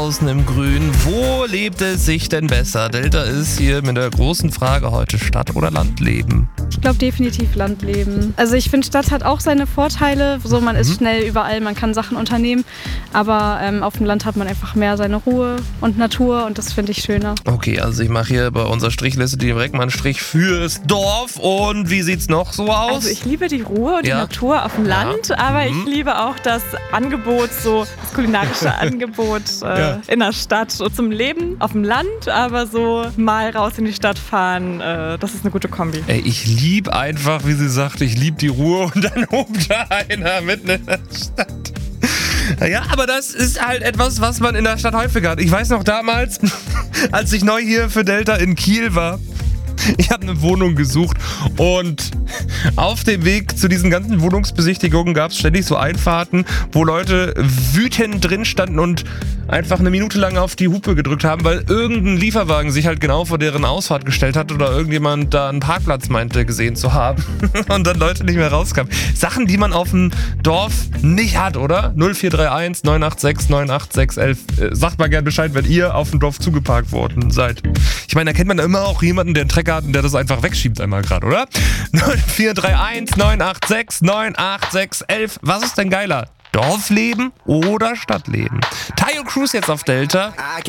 draußen im Grün. Wo lebt es sich denn besser? Delta ist hier mit der großen Frage heute: Stadt- oder Landleben? Ich glaube definitiv Landleben. Also ich finde, Stadt hat auch seine Vorteile. So, man ist schnell überall, man kann Sachen unternehmen. Aber auf dem Land hat man einfach mehr seine Ruhe und Natur und das finde ich schöner. Okay, also ich mache hier bei unserer Strichliste direkt mal einen Strich fürs Dorf. Und wie sieht's noch so aus? Also ich liebe die Ruhe und die Ja. Natur auf dem Land, aber ich liebe auch das Angebot, so das kulinarische Angebot in der Stadt. So zum Leben auf dem Land, aber so mal raus in die Stadt fahren, das ist eine gute Kombi. Ey, ich liebe einfach, wie sie sagt, ich liebe die Ruhe und dann oben da einer mitten in der Stadt. Ja, aber das ist halt etwas, was man in der Stadt häufiger hat. Ich weiß noch damals, als ich neu hier für Delta in Kiel war, ich habe eine Wohnung gesucht und auf dem Weg zu diesen ganzen Wohnungsbesichtigungen gab es ständig so Einfahrten, wo Leute wütend drin standen und einfach eine Minute lang auf die Hupe gedrückt haben, weil irgendein Lieferwagen sich halt genau vor deren Ausfahrt gestellt hat oder irgendjemand da einen Parkplatz meinte gesehen zu haben und dann Leute nicht mehr rauskamen. Sachen, die man auf dem Dorf nicht hat, oder? 0431 986 98611. Sagt mal gerne Bescheid, wenn ihr auf dem Dorf zugeparkt worden seid. Ich meine, da kennt man immer auch jemanden, der einen Trecker hat und der das einfach wegschiebt einmal gerade, oder? 0431 986 98611. Was ist denn geiler? Dorfleben oder Stadtleben? Tayo Cruz jetzt auf Delta.